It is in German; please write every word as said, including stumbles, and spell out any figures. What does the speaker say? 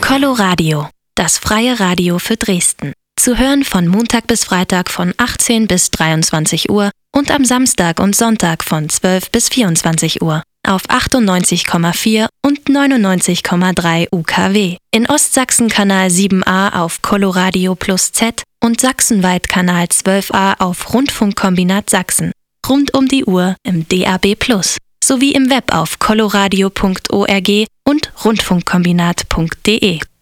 Coloradio, das freie Radio für Dresden. Zu hören von Montag bis Freitag von achtzehn bis dreiundzwanzig Uhr und am Samstag und Sonntag von zwölf bis vierundzwanzig Uhr auf achtundneunzig Komma vier und neunundneunzig Komma drei U K W. In Ostsachsen Kanal sieben a auf Coloradio Plus Z und sachsenweit Kanal zwölf a auf Rundfunkkombinat Sachsen. Rund um die Uhr im D A B Plus, sowie im Web auf coloradio punkt org und rundfunkkombinat punkt de.